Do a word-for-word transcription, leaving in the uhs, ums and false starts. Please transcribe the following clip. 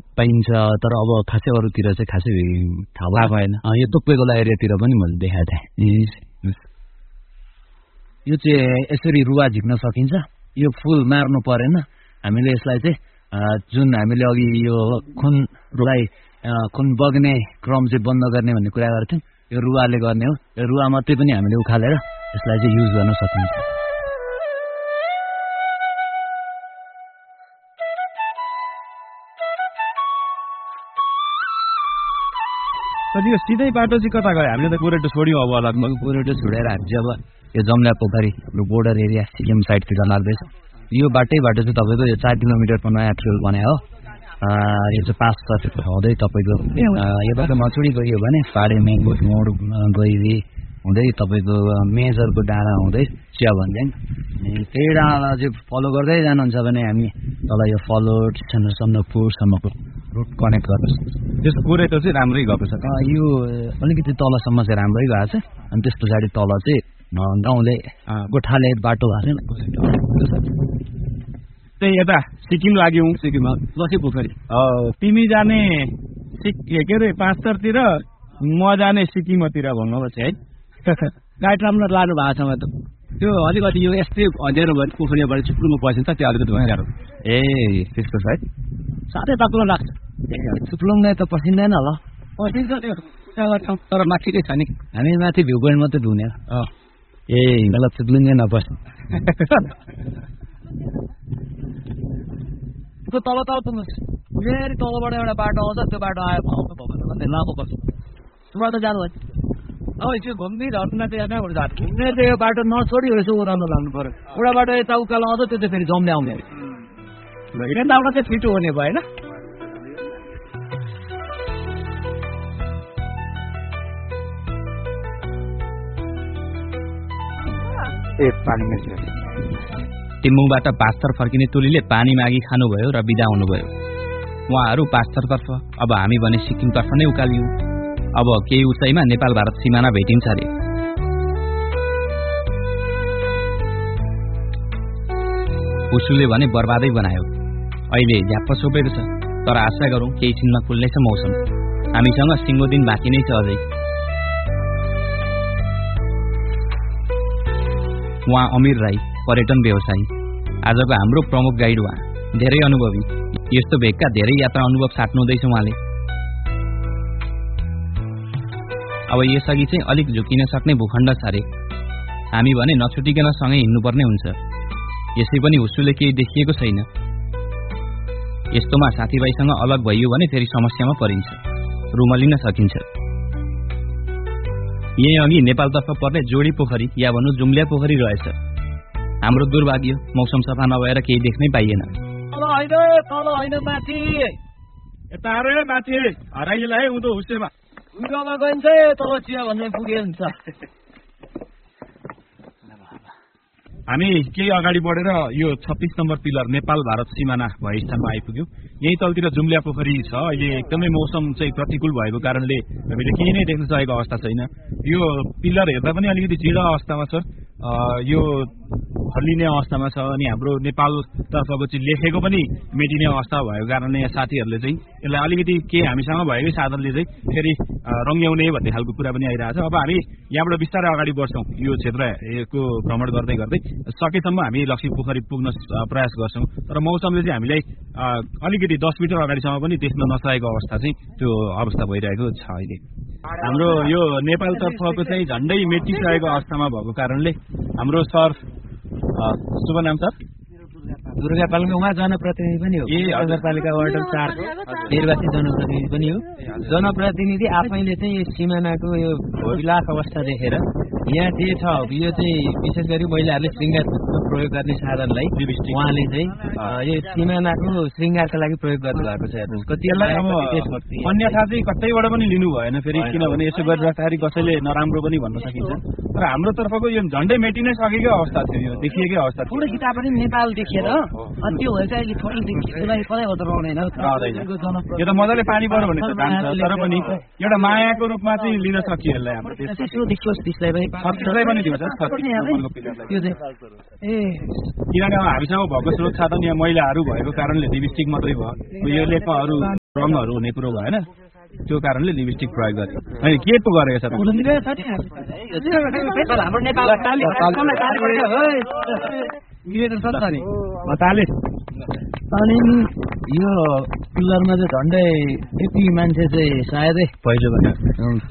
पाइन्छ तर अब खासै अरूतिर चाहिँ खासै थाहा भएन यो तोक्पेगोला एरियातिर पनि मैले देखाएको थिएँ यो चाहिँ यसरी रुवा झिक्न सकिन्छ यो फुल मार्नु परेन हामीले यसलाई चाहिँ जुन हामीले अघि यो खुनलाई खुन बग्ने क्रम चाहिँ बन्द गर्ने भन्ने कुरा गर्थ्यौँ यो रुवाले गर्ने हो यो रुवा मात्रै पनि हामीले उखालेर यसलाई चाहिँ युज गर्न सकिन्छ यो सिधै बाटो चाहिँ कता गयो हामीले त गोरेटो छोड्यौँ अब अलगमा गोरेटो छोडेर हामी चाहिँ अब यो जम्ला पोखरी बोर्डर एरिया सिक्किम साइडतिर लाग्दैछ यो बाटै बाटो चाहिँ तपाईँको यो चार किलोमिटरको नयाँ ट्रेल बनायो हो यो चाहिँ पाँच सय हुँदै तपाईँको यो बाटो मचुडी गयो भने फाडे मेङ्गो मोड गइदिए हुँदै तपाईँको मेजरको डाँडा हुँदै चिया भन्दैन त्यही डाँडालाई चाहिँ फलो गर्दै जानुहुन्छ भने हामी तल यो फलोट सन्दकपुरसम्मको रुट कनेक्ट गर्न सक्छौँ त्यस गोरेटो चाहिँ राम्रै गएको छ यो अलिकति तलसम्म चाहिँ राम्रै गएको छ अनि त्यस पछाडि तल चाहिँ गाउँले गोठाले बाटो भएको छैन त्यही यता सिक्किम लाग्यौँ सिक्किममा लसी पोखरी तिमी जाने के अरे पाँचतरतिर म जाने सिक्किमतिर भन्नुपर्छ है गाइड राम्रो लानु भएको छ त त्यो अलिकति यो यस्तै अँध्यारो भयो पोखरीबाट चुप्लुमा पसिन्छ त्यो अलिकति भइरहेको ए त्यस्तो छ है साह्रै बाक्लो लाग्छ चुप्लुङ्गै त पसिँदैन होला पसिन्छ त्यो तर माथिकै छ नि हामी माथि भ्यू पोइन्ट मात्रै धुने ए गलत चुप्लुङ्गै नपस्नु त्यो तल तल पुग्नुहोस् फेरि तलबाट एउटा बाटो आउँछ त्यो बाटो आयो लामो पर्छ त्योबाट त जानु भयो अब यसो घुम्दै झर्न चाहिँ कहाँबाट जान्छ घुम्ने चाहिँ यो बाटो नछोड्यो यसो ओह्रालो लाग्नु पर्यो एउटा बाटो यता उकालो आउँछ त्यो चाहिँ फेरि जम्ले आउने यताबाट चाहिँ छिटो हुने भयो होइन ए पानी टिम्बुङबाट पाँचथर फर्किने टोलीले पानी मागी खानुभयो र बिदा हुनुभयो उहाँहरू पाँचथरतर्फ अब हामी भने सिक्किमतर्फ नै उकालियौँ अब केही उचाइमा नेपाल भारत सीमाना भेटिन्छ अरे उसुले भने बर्बादै बनायो अहिले झ्याप्प छोपेको छ तर आशा गरौँ केही छिनमा खुल्नेछ मौसम हामीसँग सिङ्गो दिन बाँकी नै छ अझै उहाँ अमीर राई पर्यटन व्यवसायी आजको हाम्रो प्रमुख गाइड उहाँ धेरै अनुभवी यस्तो भेगका धेरै यात्रा अनुभव साट्नुहुँदैछ उहाँले अब यसअघि चाहिँ अलिक झुकिन सक्ने भूखण्ड छ अरे हामी भने नछुटिकन सँगै हिँड्नुपर्ने हुन्छ यसै पनि हुस्सुले केही देखिएको छैन यस्तोमा साथीभाइसँग अलग भइयो भने फेरि समस्यामा परिन्छ रुमलिन सकिन्छ यही अघि नेपालतर्फ पर्ने जोडी पोखरी या भनौँ जुम्ल्या पोखरी रहेछ हाम्रो दुर्भाग्य मौसम सफा नभएर केही देख्नै पाइएन हामी केही अगाडि बढेर यो छत्तीस नम्बर पिलर नेपाल भारत सिमाना भए स्थानमा आइपुग्यौँ यही तलतिर जुम्ल्या पोखरी छ अहिले एकदमै मौसम चाहिँ प्रतिकूल भएको कारणले हामीले केही नै देख्न सकेको अवस्था छैन यो पिलर हेर्दा पनि अलिकति जीर्ण अवस्थामा छ यो हल्लिने अवस्थामा छ अनि हाम्रो नेपालतर्फको चाहिँ लेखेको पनि मेटिने अवस्था भएको कारणले यहाँ साथीहरूले चाहिँ यसलाई अलिकति केही हामीसँग भएकै साधनले चाहिँ फेरि रङ्ग्याउने भन्ने खालको कुरा पनि आइरहेको छ अब हामी यहाँबाट बिस्तारै अगाडि बढ्छौँ यो क्षेत्रको भ्रमण गर्दै गर्दै सकेसम्म हामी लक्ष्मी पोखरी पुग्न प्रयास गर्छौँ तर मौसमले चाहिँ हामीलाई अलिकति दस मिटर अगाडिसम्म पनि देख्न नसकेको अवस्था चाहिँ त्यो अवस्था भइरहेको छ अहिले हाम्रो यो नेपालतर्फको चाहिँ झन्डै मेटिसकेको अवस्थामा भएको कारणले हाम्रो सर शुभ नाम सर दुर्गा पालको उहाँ जनप्रतिनिधि पनि हो ए नगरपालिका वार्ड चार निर्वाचित जनप्रतिनिधि पनि हो जनप्रतिनिधि आफैले चाहिँ यो सिमानाको यो विलास अवस्था देखेर यहाँ जे छ यो चाहिँ विशेष गरी महिलाहरूले श्रृङ्गार प्रयोग गर्ने साधनलाई उहाँले चाहिँ यो सिमानाको श्रृङ्गारका लागि प्रयोग गर्नु भएको छ हेर्नुहोस् कतिलाई अब अन्यथा चाहिँ कतैबाट पनि लिनु भएन फेरि किनभने यसो गरिराख्दाखेरि कसैले नराम्रो पनि भन्न सकिन्छ तर हाम्रो तर्फको यो झन्डै मेटिनै सकेकै अवस्था थियो यो देखिएकै अवस्था थोरै किताब पनि नेपाल देखेर त्यो भएछ अहिले थोरै देखिएलाई कतै बताउदैन यो त मजाले पानी पऱ्यो भने त जान्छ तर पनि एउटा मायाको रूपमा चाहिँ लिन सकियो यसलाई हाम्रो त्यसो देखियोस् त्यसलाई पनि सबैलाई पनि दिन्छ ए किनभने हामीसँग भएको स्रोत साधन यहाँ महिलाहरू भएको कारणले लिपस्टिक मात्रै भयो यो लेखहरू रङहरू हुने कुरो भएन त्यो कारणले लिपस्टिक प्रयोग गरे अनि के पो गरेको छ अनि यो पिल्लरमा चाहिँ झन्डै यति मान्छे चाहिँ सायदै पैजो